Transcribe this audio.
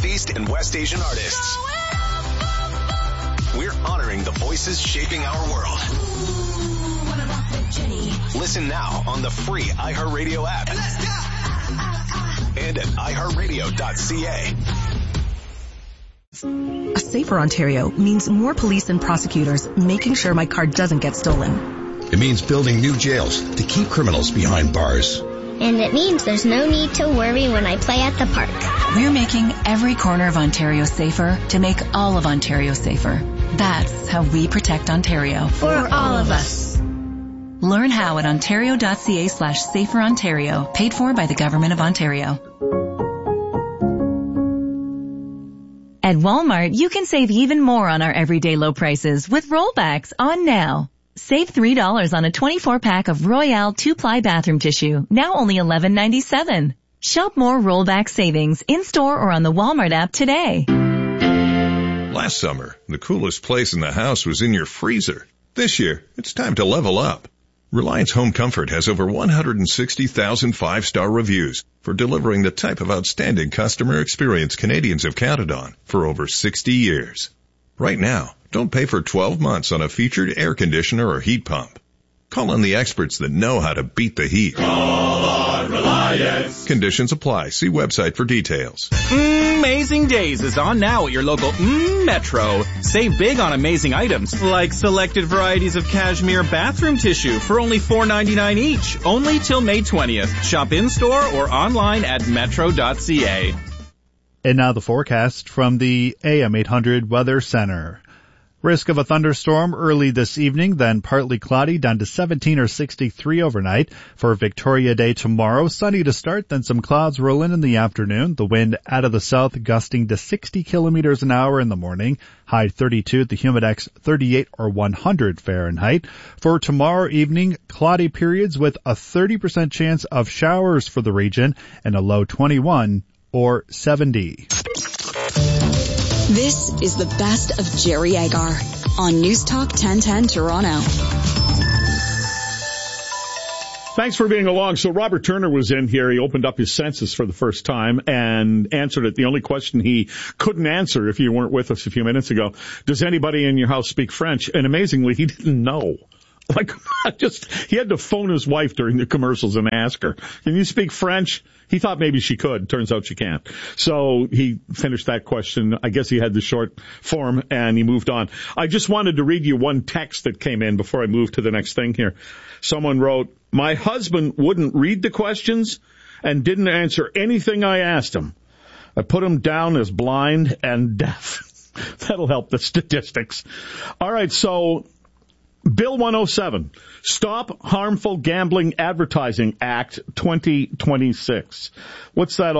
Southeast and West Asian artists. We're honoring the voices shaping our world. Listen now on the free iHeartRadio app. And at iHeartRadio.ca. A safer Ontario means more police and prosecutors making sure my car doesn't get stolen. It means building new jails to keep criminals behind bars. And it means there's no need to worry when I play at the park. We're making every corner of Ontario safer to make all of Ontario safer. That's how we protect Ontario. For all of us. Learn how at ontario.ca/saferontario, paid for by the Government of Ontario. At Walmart, you can save even more on our everyday low prices with rollbacks on now. Save $3 on a 24-pack of Royale 2-ply bathroom tissue, now only $11.97. Shop more rollback savings in-store or on the Walmart app today. Last summer, the coolest place in the house was in your freezer. This year, it's time to level up. Reliance Home Comfort has over 160,000 5-star reviews for delivering the type of outstanding customer experience Canadians have counted on for over 60 years. Right now, don't pay for 12 months on a featured air conditioner or heat pump. Call on the experts that know how to beat the heat. Call on Reliance. Conditions apply. See website for details. Amazing Days is on now at your local Metro. Save big on amazing items, like selected varieties of cashmere bathroom tissue for only $4.99 each, only till May 20th. Shop in-store or online at metro.ca. And now the forecast from the AM 800 Weather Center. Risk of a thunderstorm early this evening, then partly cloudy down to 17 or 63 overnight. For Victoria Day tomorrow, sunny to start, then some clouds roll in the afternoon. The wind out of the south gusting to 60 kilometers an hour in the morning. High 32 at the Humidex, 38 or 100 Fahrenheit. For tomorrow evening, cloudy periods with a 30% chance of showers for the region and a low 21 or 70. This is the best of Jerry Agar on News Talk 1010 Toronto. Thanks for being along. So Robert Turner was in here. He opened up his census for the first time and answered it. The only question he couldn't answer, if you weren't with us a few minutes ago, does anybody in your house speak French? And amazingly, he didn't know. He had to phone his wife during the commercials and ask her, can you speak French? He thought maybe she could. Turns out she can't. So he finished that question. I guess he had the short form and he moved on. I just wanted to read you one text that came in before I move to the next thing here. Someone wrote, my husband wouldn't read the questions and didn't answer anything I asked him. I put him down as blind and deaf. That'll help the statistics. All right, so Bill 107, Stop Harmful Gambling Advertising Act 2026. What's that